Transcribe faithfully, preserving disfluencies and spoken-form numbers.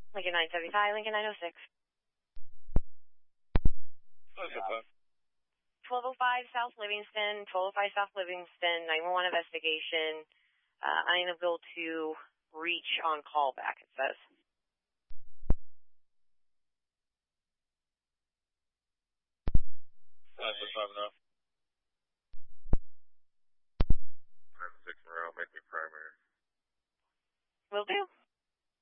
Lincoln nine seventy-five, Lincoln nine oh six. twelve oh five South Livingston, twelve oh five South Livingston, nine one one investigation. Uh, unable to reach on callback, it says. nine seventy-five enough. nine six Monroe, make me primary. Will do.